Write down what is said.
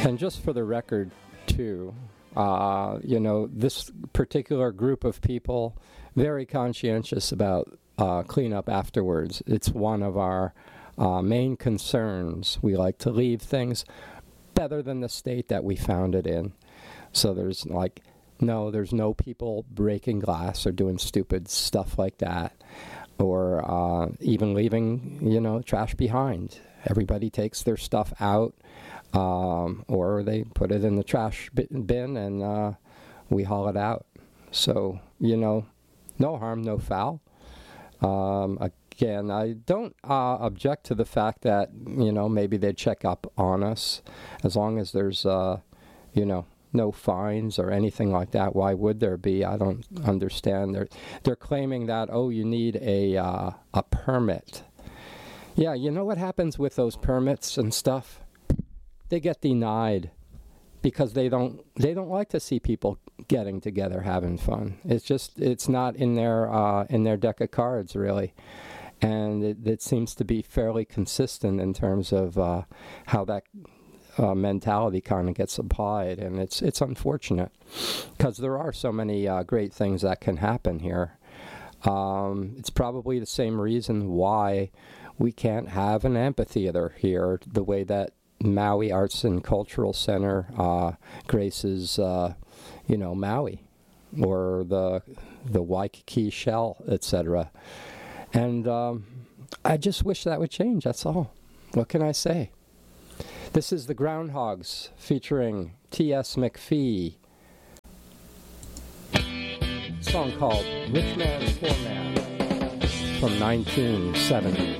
And just for the record, too, this particular group of people, very conscientious about cleanup afterwards. It's one of our main concerns. We like to leave things better than the state that we found it in. So there's no people breaking glass or doing stupid stuff like that, or even leaving, trash behind. Everybody takes their stuff out, or they put it in the trash bin and we haul it out. So, no harm, no foul. Again, I don't object to the fact that, maybe they check up on us as long as there's, no fines or anything like that. Why would there be? I don't understand. They're claiming that, you need a permit. Yeah, you know what happens with those permits and stuff? They get denied because they don't like to see people getting together having fun. It's not in their deck of cards, really. And it seems to be fairly consistent in terms of how that mentality kind of gets applied, and it's unfortunate because there are so many great things that can happen here. It's probably the same reason why we can't have an amphitheater here the way that Maui Arts and Cultural Center graces, Maui, or the Waikiki Shell, etc. And I just wish that would change. That's all. What can I say? This is the Groundhogs featuring T.S. McPhee. A song called Rich Man, Poor Man from 1970.